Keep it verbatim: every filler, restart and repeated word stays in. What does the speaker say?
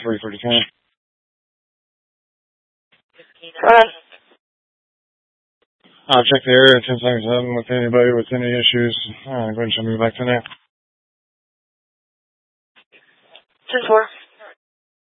three thirty ten. Go ahead. I'll check the area at ten seventy-seven with anybody with any issues. Uh, go ahead and show me back to now. ten four.